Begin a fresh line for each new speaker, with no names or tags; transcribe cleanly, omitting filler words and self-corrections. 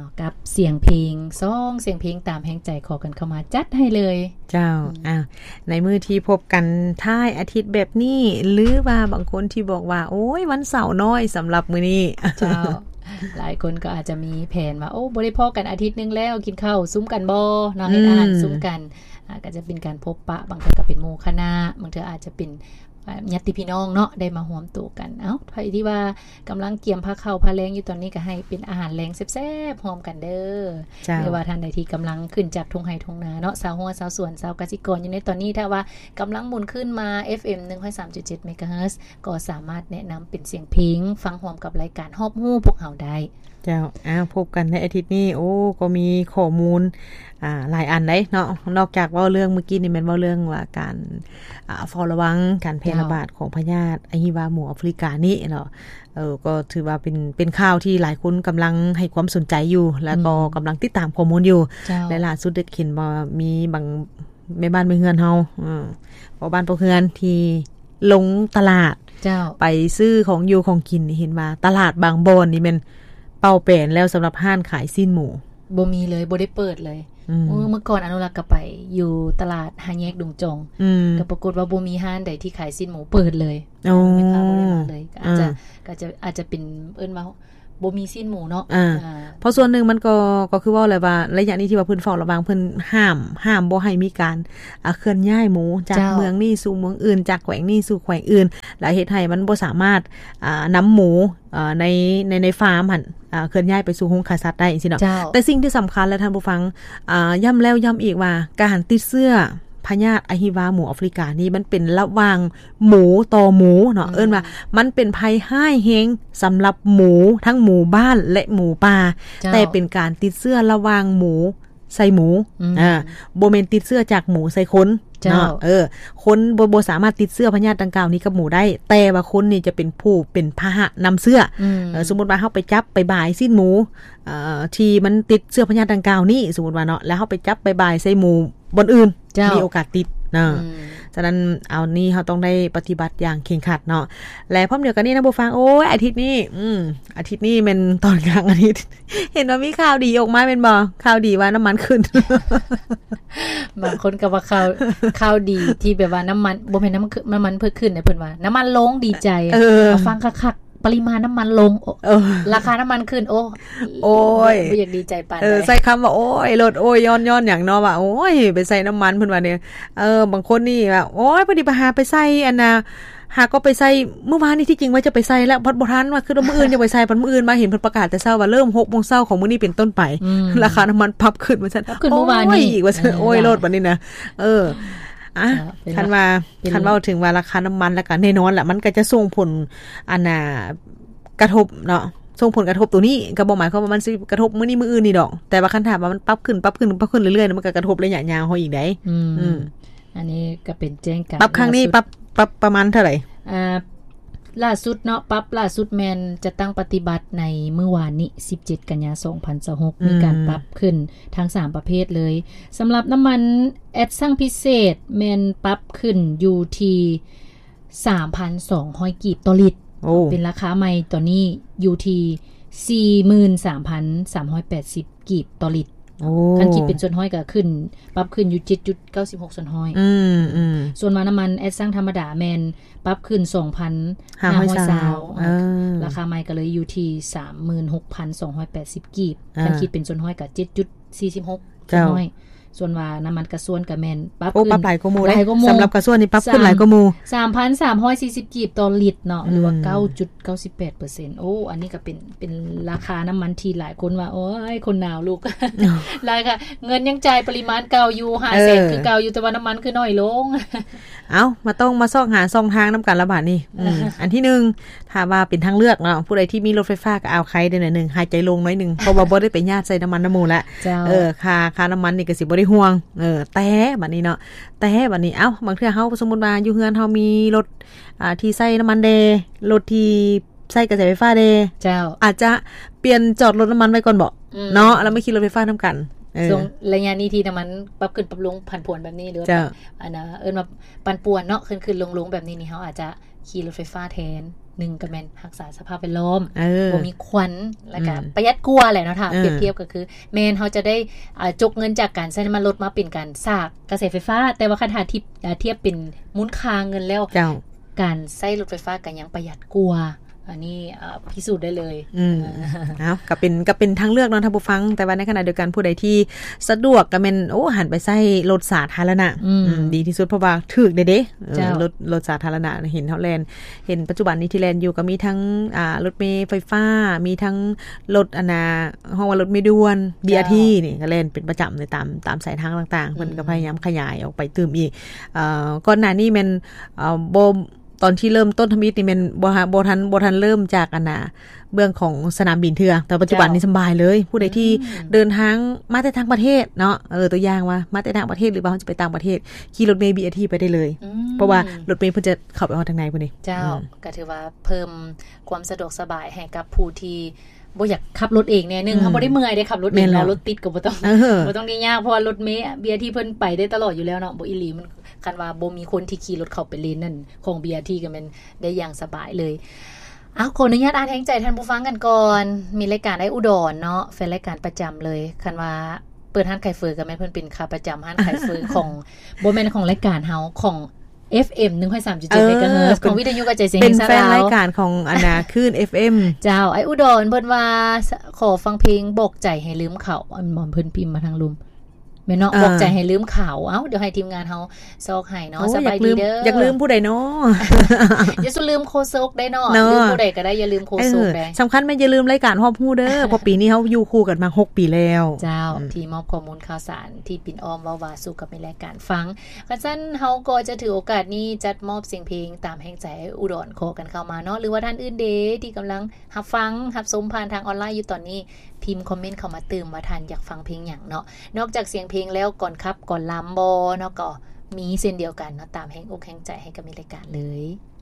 กับเสียงเพลงเสียงเพลงตามแห่งใจขอกันเข้ามาจัดให้เลย
เจ้าในมื้อที่พบกันท้ายอาทิตย์แบบนี้หรือว่าบางคนที่บอกว่าโอ้ยวันเสาร์น้อยสำหรับมื้อนี้
เจ้าหลายคนก็อาจจะมีแผนว่าโอ้บ่ได้พอกันอาทิตย์นึงแล้วกินข้าวซุ้มกันบ่เนาะเฮ็ดอาหารซุ้มกันก็จะเป็นการพบปะบางเทื่อก็เป็นหมู่คณะบางเทื่ออาจจะเป็นญาติพี่น้องเนาะได้มาร่วมตัวกันใครที่ว่ากำลังเกี่ยมผ้าข้าวผ้าแล้งอยู่ตอนนี้ก็ให้เป็นอาหารแล้งแซ่บๆพร้อมกันเด้อหรือว่าท่านใดที่กำลังขึ้นจากทุ่งไร่ทุ่งนาเนาะชาวหัวชาวสวนชาวเกษตรกรอยู่ในตอนนี้ถ้าว่ากำลังหมุนขึ้นมา FM 103.7 เมกะเฮิรตซ์ก็สามารถแนะนำเป็นเสียงเพลงฟังร่วมกับรายการฮอบฮู้พวกเฮาได้
เจ้าพบกันในอาทิตย์นี้โอ้ก็มีข้อมูลหลายอันได้เนาะนอกจากว่าเรื่องเมื่อกี้นี่แม่นว่าเรื่องว่าการเฝ้าระวังการแพร่ระบาดของพยาธิอะฮิวาหมู่แอฟริกานี่เนาะก็ถือว่าเป็นข่าวที่หลายคนกำลังให้ความสนใจอยู่แล้วก็กำลังติดตามข้อมูลอยู่และล่าสุดได้เห็นว่ามีบางแม่บ้านแม่เฮือนเฮาพ่อบ้านพ่อเฮือนที่ลงตลาดไปซื้อของอยู่ของกินเห็นว่าตลาดบางบอนนี่แม่นเป่าแป้นแล้วสำหรับห้านขายซีนหมู
บ่มีเลยบ่ได้เปิดเลยเมื่อก่อนอนุรักษ์ก็ไปอยู่ตลาด5แยกดงจงก็ปรากฏว่าบ่มีห้านใดที่ขายซีนหมูเปิดเลยไม่ค้าบ่ได้มาเลยอาจจะเป็นเอิ้นว่าบ่มีซีนหมูเนาะ
เพราะส่วนหนึ่งมันก็คือว่าอะไรว่าระยะนี้ที่ว่าเพิ่นเฝ้าระวังเพิ่นห้ามบ่ให้มีการเคลื่อนย้ายหมูจากเมืองนี้สู่เมืองอื่นจากแขวงนี้สู่แขวงอื่นและเฮ็ดให้มันบ่สามารถนำหมูในฟาร์มหั่นเคลื่อนย้ายไปสู่โรงฆ่าสัตว์ได้จังซี่เนาะแต่สิ่งที่สำคัญและท่านผู้ฟังย้ำแล้วย้ำอีกว่าการติดเชื้อพยาธิอะฮิวาหมู่แอฟริกานี่มันเป็นระหว่างหมูต่อหมูเนาะเอิ้นว่ามันเป็นภัยร้ายแรงสำหรับหมูทั้งหมู่บ้านและหมู่ป่าแต่เป็นการติดเชื้อระหว่างหมูใส่หมูบ่แม่นติดเชื้อจากหมูใส่คนเนาะคนบ่สามารถติดเชื้อพยาธิดังกล่าวนี้กับหมูได้แต่ว่าคนนี่จะเป็นผู้เป็นพาหะนำเชื้อสมมุติว่าเฮาไปจับไปบ่ายสิ้นหมูที่มันติดเชื้อพยาธิดังกล่าวนี้สมมุติว่าเนาะแล้วเฮาไปจับไปบ่ายใส่หมูบนอื่นมีโอกาสติดฉะนั้นเอานี่เขาต้องได้ปฏิบัติอย่างเคร่งครัดเนาะและพร้อมเดียวกันนี้นะผู้ฟังโอ้ยอาทิตย์นี้อาทิตย์นี้เป็นตอนกลางอาทิตย์เห็นว่ามีข่าวดีออกมาเป็นบ่ข่าวดีว่าน้ำมันขึ้น
บางคนก็ว่าข่าวดีที่แบบว่าน้ำมันบ่แม่นน้ำมันเพิ่มขึ้นเนี่ยเพิ่นว่าน้ำมันลงดีใจฟังคักปริมาณน้ำมันลงราคาน้ำมันขึ้นโอ้ยบ่อยากดีใจปานใด
ใส่คำว่าโอ้ยลดโอ้ยย้อนอย่างเนาะว่าโอ้ยไปใส่น้ำมันเพิ่นว่าเนี่ยบางคนนี่ว่าโอ้ยพอดีไปหาไปใส่อันน่ะหาก็ไปใส่เมื่อวานนี้ที่จริงว่าจะไปใส่แล้วบ่ทันว่าคือมื้ออื่นจะไปใส่มื้ออื่นมาเห็นเพิ่นประกาศแต่เช้าว่าเริ่ม 6:00 นของมื้อนี้เป็นต้นไปราคาน้ำมันปรับขึ้นว่าซั่น
ขึ้นเมื่อวานนี้
อีกว่าซั่นโอ้ยลดบัดนี้นะคันว่าถึงว่าราคาน้ำมันแล้วก็แน่นอนแหละมันก็จะส่งผลอันน่ะกระทบเนาะส่งผลกระทบตัวนี้ก็บ่หมายความว่ามันสิกระทบมื้อนี้มื้ออื่นนี่ดอกแต่ว่าคันถามว่ามันปรับขึ้นเรื่อยๆมันก็กระทบระยะยาวเฮาอีกได้
อันนี้ก็เป็นแจ้งการ
ปรับครั้งนี้ปรับประมาณเท่าไหร่
ล่าสุดเนาะปรับล่าสุดแม่นจะตั้งปฏิบัติในเมื่อวานนี้17กันยายน2026มีการปรับขึ้นทั้ง3ประเภทเลยสำหรับน้ำมันแอดซังพิเศษแม่นปรับขึ้นอยู่ที่ 3,200 กีบต่อลิตรเป็นราคาใหม่ตอนนี้อยู่ที่ 43,380 กีบต่อลิตรคันคิดเป็นส่วนห้อยก็ขึ้นปรับขึ้นอยู่ 7.96 ส่วนห้อยส่วนน้ำมันแอดซังธรรมดาแม่นปรับขึ้น 2,520 ราคาใหม่ก็เลยอยู่ที่ 36,280 กีบคันคิดเป็นส่วนห้อยก็ 7.46 ส่วนห้อยส่วนว่าน้ำมันกระส่วนกับแม่นปรับขึ้น
หลายกว่าหมู่สำหรับกระส่วนนี่ปรับขึ้นหลายกว่าหมู่
3,340 กีบต่อลิตรเนาะหรือว่า 9.98% อันนี้ก็เป็นราคาน้ำมันที่หลายคนว่าโอ้ยคนหนาวลูกหลายค่ะเงินยังจ่ายปริมาณเก่าอยู่ 500,000 คือเก่าอยู่แต่ว่าน้ำมันคือน้อยลง
มาต้องมาซอกหาช่องทางนำกันละบาดนี่อันที่1ถ้าว่าเป็นทางเลือกเนาะผู้ใดที่มีรถไฟฟ้าก็เอาใครได้หน่อยนึงหายใจลงน้อยนึงเพราะว่าบ่ได้ไปญาติใส่น้ำมันน้ำมูละค่าน้ำมันนี่ก็สิบ่ได้ห่วงแต่บัดนี้เนาะแต่บัดนี้บางเทื่อเฮาสมมุติว่าอยู่เฮือนเฮามีรถที่ใส่น้ำมันเดรถที่ใส่กระแสไฟฟ้าเดอาจจะเปลี่ยนจอดรถน้ำมันไว้ก่อนบ่เนาะแล้วไม่ขี่รถไฟฟ้านำกัน
ช่วงระยะนี้ที่น้ำมันปรับขึ้นปรับลงผันผวนแบบนี้หรือว่าอันน่ะเอิ้นว่าปั่นป่วนเนาะขึ้นๆลงๆแบบนี้นี่เฮาอาจจะขี่รถไฟฟ้าแทน 1ก็แม่นรักษาสภาพแวดล้อมบ่มีควันแล้วก็ประหยัดกว่าแหละเนาะค่ะเปรียบเทียบก็คือแม่นเฮาจะได้จกเงินจากการใช้น้ำมันรถมาเป็นการสร้างกระแสไฟฟ้าแต่ว่าคันหาเทียบเป็นมูลค่าเงินแล้วการใช้รถไฟฟ้าก็ยังประหยัดกว่าอันนี้พิสูจน์ได้เลย
ก็เป็นทางเลือกเนาะท่านผู้ฟังแต่ว่าในขณะเดียวกันผู้ใดที่สะดวกก็แม่นหันไปใช้รถสาธารณะดีที่สุดเพราะว่าถูกเด้รถสาธารณะเห็นเฮาแลนด์เห็นปัจจุบันนี้ที่แลนด์อยู่ก็มีทั้งรถเมล์ไฟฟ้ามีทั้งรถห้องว่ารถเมล์ด่วน BRT นี่ก็แล่นเป็นประจำในตามสายทางต่างๆเพิ่นก็พยายามขยายออกไปเติมอีกก่อนหน้านี้แม่นตอนที่เริ่มต้นทมิตรนี่แม่นบ่ทันเริ่มจากเบื้องของสนามบินเทื่อแต่ปัจจุบันนี้สบายเลยผู้ใดที่เดินทางมาแต่ทางประเทศเนาะตัวอย่างว่ามาแต่ทางประเทศหรือว่าเฮาจะไปต่างประเทศขี่รถเมล์ BRT ไปได้เลยเพราะว่ารถเมล์เพิ่นจะเข้าไปฮอดทางในพุ่นนี่
เจ้าก็ถือว่าเพิ่มความสะดวกสบายให้กับผู้ที่บ่อยากขับรถเองเนี่ยนึงเฮาบ่ได้เมื่อยได้ขับรถเองรถติดก็บ่ต้องได้ยากเพราะว่ารถเมล์ BRT เพิ่นไปได้ตลอดอยู่แล้วเนาะบ่อีหลีมันคันว่าบ่มีคนที่ขี่รถเข้าไปเลนนั่นของ BRT ก็แม่นได้อย่างสบายเลยขออนุญาตอ่านแห่งใจท่านผู้ฟังกันก่อนมีรายการไอ้อุดรเนาะแฟนรายการประจำเลยคันว่าเปิดร้านไข่เฟอก็แม่นเพิ่นเป็นขาประจำร้านไข่เฟอของบ่แม่นของรายการเฮาของ FM 103.7 MHz ของวิทยุกระจายเสียง
เป็นแฟนรายการของคลื่น FM
เจ้าไอ้อุดรเพิ่นว่าขอฟังเพลงบอกใจให้ลืมเขาเพิ่นพิมพ์มาทางลุมแม่เนาะบอกใจให้ลืมข่าวเดี๋ยวให้ทีมงานเฮาซอกให้เนาะสบายดีเด้อ
อยากลืมผู้ใดเนาะ
อย่าลืมโคซกได้เนาะลืมผู้ใดก็ได้อย่าลืมโคซกได้
สำคัญแม่อย่าลืมรายการฮอบฮู้เด้อเพราะปีนี้เฮาอยู่คู่กันมา6ปีแล้ว
เจ้าที่มอบข้อมูลข่าวสารที่ปิ่นอ้อมเว้าว่าสู่กับในรายการฟังคันซั่นเฮาก็จะถือโอกาสนี้จัดมอบเสียงเพลงตามแห่งใจอุดรขอกันเข้ามาเนาะหรือว่าท่านอื่นเด้ที่กำลังรับฟังรับชมผ่านทางออนไลน์อยู่ตอนนี้พิมพ์คอมเมนต์เข้ามาเติมว่าท่านอยากฟังเพลงหยังเนาะนอกจากเสียงเพลงแล้วก่อนครับก่อนล้ำบ่เนาะก็มีเส้นเดียวกันเนาะตามแห่งอกแห่งใจให้กับมีรายการเลย